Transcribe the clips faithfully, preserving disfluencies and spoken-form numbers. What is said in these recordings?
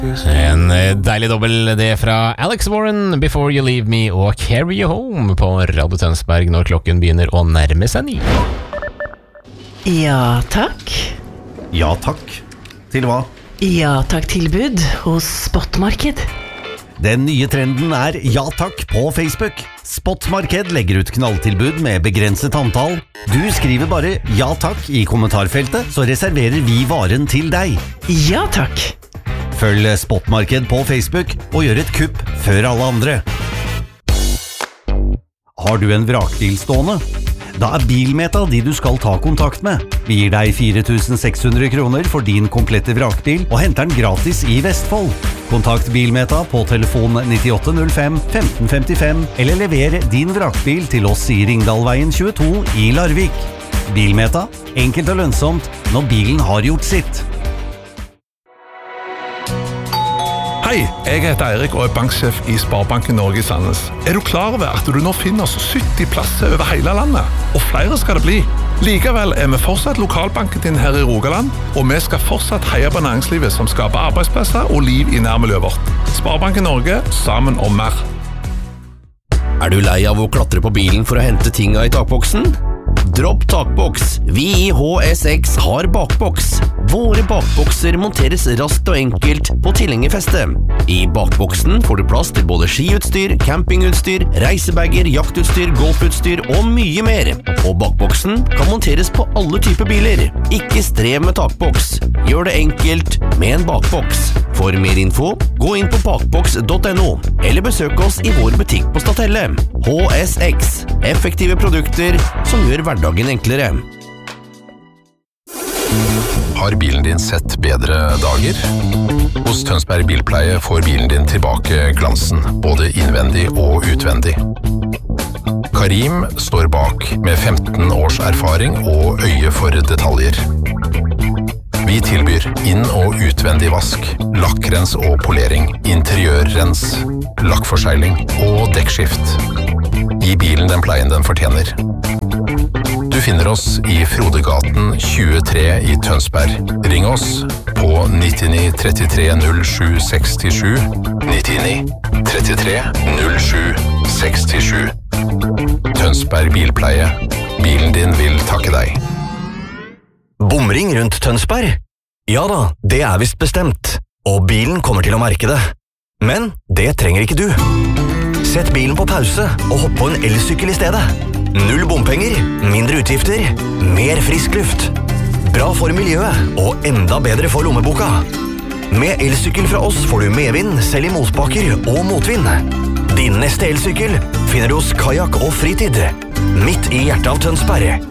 En deilig dobbel det fra Alex Warren, Before You Leave Me og Carry You Home på Radio Tønsberg når klokken begynner å nærme seg ni. Ja, takk. Ja, takk. Til hva? Ja, takk tilbud hos Spotmarked. Den nye trenden er ja takk på Facebook. Spotmarked legger ut knalltilbud med begrenset antall. Du skriver bare ja takk i kommentarfeltet, så reserverer vi varen til deg. Ja, takk. Følg Spotmarked på Facebook og gjør et kupp før alle andre. Har du en vrakbil stående? Da er Bilmeta de du skal ta kontakt med. Vi gir deg fire tusen seks hundre kroner for din komplette vrakbil og henter den gratis i Vestfold. Kontakt Bilmeta på telefon nittiåtte null fem femten femtifem eller lever din vrakbil til oss i Ringdalveien tjueto i Larvik. Bilmeta, enkelt og lønnsomt når bilen har gjort sitt. Hei, jeg heter Eirik og er banksjef i Sparebanken Norge i Sandnes. Er du klar over at du nå finner oss sytti plasser over hele landet? Og flere skal det bli. Likevel er vi fortsatt lokalbanken din her i Rogaland, og vi skal fortsatt heie på næringslivet som skaper arbeidsplasser og liv i nærmiljøet vårt. Sparebanken Norge, sammen om mer. Er du lei av å klatre på bilen for å hente tinga i takboksen? Dropp takboks. Vi i H S X har bakboks. Våre bakbokser monteres raskt og enkelt på tilhengerfestet. I bakboksen får du plass til både skiutstyr, campingutstyr, reisebager, jaktutstyr, golfutstyr og mye mer. Og bakboksen kan monteres på alle typer biler. Ikke strev med takboks. Gjør det enkelt med en bakboks. For mer info, gå inn på bakboks punktum no, eller besøk oss i vår butikk på Statelle. H S X. Effektive produkter som gjør hverdagen enklere. Har bilen din sett bedre dager? Hos Tønsberg Bilpleie får bilen din tilbake glansen, både innvendig og utvendig. Karim står bak med femten års erfaring og øye for detaljer. Vi tilbyr inn- og utvendig vask, lakkrens og polering, interiørrens, lakkforsegling og dekkskift. Gi bilen den pleien den fortjener. Du finner oss i Frodegaten tjuetre i Tønsberg. Ring oss på nittini trettitre null sju sekstisju, nittini trettitre null sju sekstisju. Tønsberg Bilpleie. Bilen din vil takke deg. Bomring rundt Tønsberg? Ja da, det er vist bestemt. Og bilen kommer til å merke det. Men det trenger ikke du. Sett bilen på pause og hopp på en elsykkel i stedet. Null bompenger, mindre utgifter, mer frisk luft. Bra for miljøet og enda bedre for lommeboka. Med elsykkel fra oss får du medvind selv i motbakker og motvind. Din neste elsykkel finner du hos Kajak og Fritid, midt i hjertet av Tønsberg.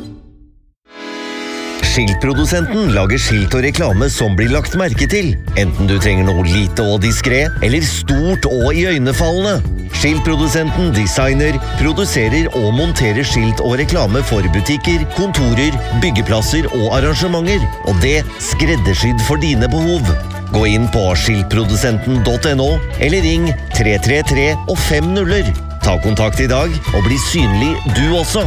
Skiltprodusenten lager skilt og reklame som blir lagt merke til, enten du trenger noe lite og diskret, eller stort og iøynefallende. Skiltprodusenten designer, produserer og monterer skilt og reklame for butikker, kontorer, byggeplasser og arrangementer, og det skreddersydd for dine behov. Gå inn på skiltprodusenten punktum no, eller ring tre tre tre og fem nuller. Ta kontakt i dag og bli synlig du også.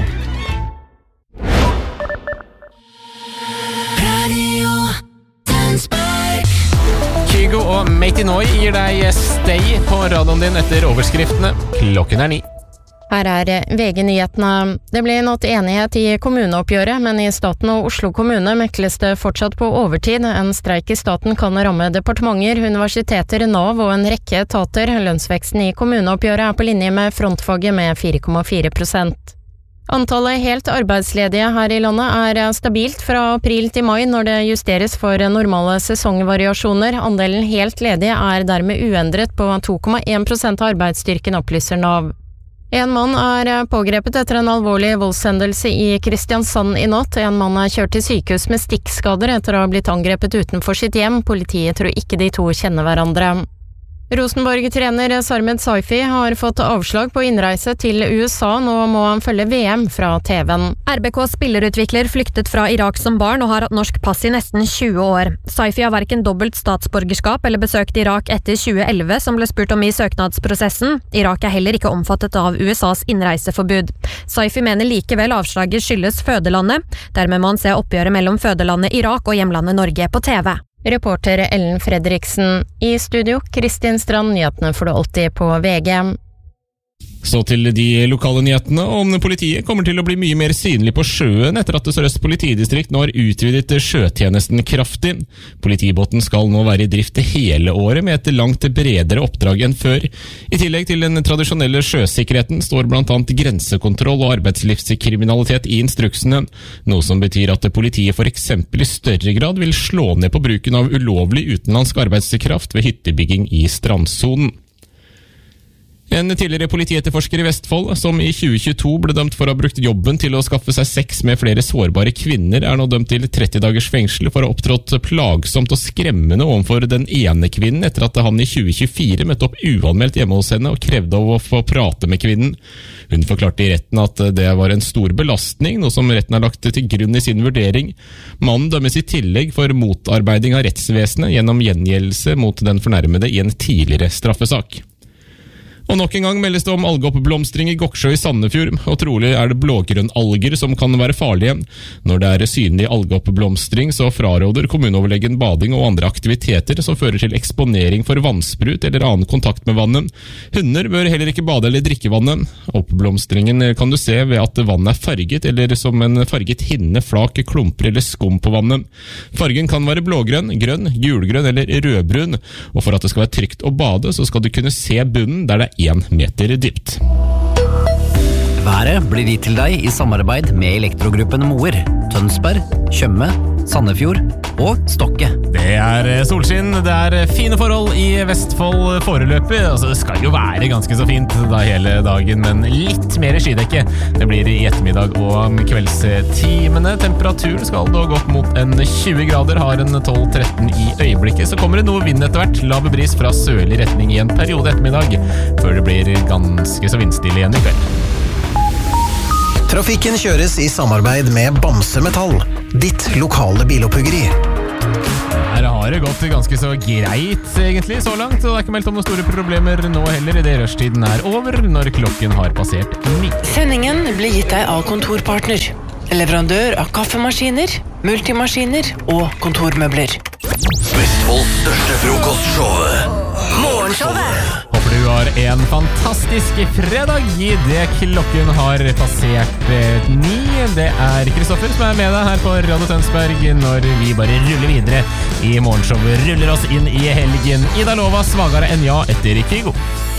Kygo og Matey Noi gir deg stay på radioen din etter overskriftene. Klokken er ni. Her er V G-nyhetene. Det ble nådd enighet i kommuneoppgjøret, men i staten og Oslo kommune mekles det fortsatt på overtid. En streik i staten kan ramme departementer, universiteter, Nav og en rekke etater. Lønnsveksten i kommuneoppgjøret er på linje med frontfaget med fire komma fire prosent. Antallet helt arbeidsledige her i landet er stabilt fra april til mai når det justeres for normale sesongvariasjoner. Andelen helt ledige er dermed uendret på to komma en prosent av arbeidsstyrken, opplyser Nav. En mann er pågrepet etter en alvorlig voldshendelse i Kristiansand i natt. En mann er kjørt til sykehus med stikkskader etter å ha blitt angrepet utenfor sitt hjem. Politiet tror ikke de to kjenner hverandre. Rosenborg-trener Sarmed Saifi har fått avslag på innreise til U S A. Nå må han følge V M fra T V-en. R B K spillerutvikler flyktet fra Irak som barn og har hatt norsk pass i nesten tjue år. Saifi har hverken dobbelt statsborgerskap eller besøkt Irak etter tjue elleve, som ble spurt om i søknadsprosessen. Irak er heller ikke omfattet av U S As innreiseforbud. Saifi mener likevel avslaget skyldes fødelandet. Dermed må han se oppgjøret mellom fødelandet Irak og hjemlandet Norge på T V. Reporter Ellen Fredriksen. I studio, Kristin Strand, nyhetene får du alltid på V G. Så til de lokale nyhetene om politiet kommer til å bli mye mer synlig på sjøen etter at Sør-Øst politidistrikt nå har utvidet sjøtjenesten kraftig. Politibåten skal nå være i drift hele året med et langt bredere oppdrag enn før. I tillegg til den tradisjonelle sjøsikkerheten står blant annet grensekontroll og arbeidslivskriminalitet i instruksene, noe som betyr at politiet for eksempel i større grad vil slå ned på bruken av ulovlig utenlandsk arbeidskraft ved hyttebygging i strandsonen. En tidligere politietterforsker i Vestfold, som i tjue tjueto ble dømt for å ha brukt jobben til å skaffe seg sex med flere sårbare kvinner, er nå dømt til tretti dagers fengsel for å ha opptrådt plagsomt og skremmende overfor den ene kvinnen etter at han i tjue tjuefire møtte opp uanmeldt hjemme hos henne og krevde å få prate med kvinnen. Hun forklarte i retten at det var en stor belastning, noe som retten har lagt til grunn i sin vurdering. Mannen dømmes i tillegg for motarbeiding av rettsvesenet gjennom gjengjeldelse mot den fornærmede i en tidligere straffesak. Og nok en gang meldes det om algeoppblomstring i Goksjø i Sandefjord, og trolig er det blågrønnalger som kan være farlige. Når det er synlig algeoppblomstring, så fraråder kommuneoverlegen bading og andre aktiviteter som fører til eksponering for vannsprut eller annen kontakt med vannet. Hunder bør heller ikke bade eller drikke vannet. Oppblomstringen kan du se ved at vannet er farget, eller som en farget hinne, flak, klumper eller skum på vannet. Fargen kan være blågrønn, grønn, gulgrønn eller rødbrun, og for at det skal være trygt å bade, så skal du kunne se bunnen der det er én meter dypt. Været blir gitt til deg i samarbeid med elektrogruppen Moer, Tønsberg, Tjøme, Sandefjord og Stokke. Det er solskinn, det er fine forhold i Vestfold foreløpig. Altså, det skal jo være ganske så fint da hele dagen, men litt mer skydekke. Det blir i ettermiddag og kveldstimene. Temperaturen skal dog opp mot en tjue grader, har en tolv tretten i øyeblikket. Så kommer det noe vind etter hvert, lave bris fra sørlig retning i en periode ettermiddag, før det blir ganske så vindstille igjen i kveld. Trafikken kjøres i samarbeid med Bamse Metall, ditt lokale biloppuggeri. Her har det gått ganske så greit egentlig så langt, og det er ikke meldt om noen store problemer nå heller i det rushtiden er over når klokken har passert ni. Sendingen blir gitt deg av Kontorpartner, leverandør av kaffemaskiner, multimaskiner og kontormøbler. Vestfolds største frokostshow, Morgenshowet. Håper du har en fantastisk fredag i det klokken har passert ni. Det er Kristoffer som er med deg her på Radio Tønsberg når vi bare ruller videre i morgenshowet, ruller oss inn i helgen. Ida Lova svagere enn ja etter Kygo.